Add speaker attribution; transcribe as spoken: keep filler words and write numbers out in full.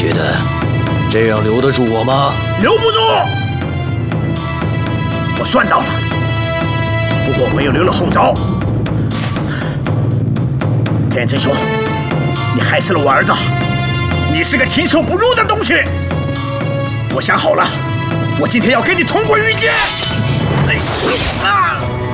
Speaker 1: 觉得这样留得住我吗？
Speaker 2: 留不住！我算到了，不过我又留了后招。天真兄，你害死了我儿子，你是个禽兽不如的东西！我想好了，我今天要跟你同归于尽！哎啊！